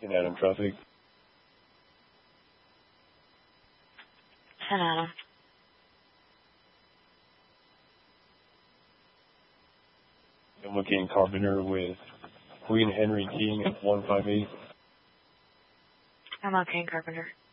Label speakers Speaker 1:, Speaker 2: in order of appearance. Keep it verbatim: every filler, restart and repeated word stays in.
Speaker 1: ten Adam traffic.
Speaker 2: ten Adam.
Speaker 1: I'm looking Carpenter with Queen Henry King at one five eight.
Speaker 2: I'm okay, Carpenter.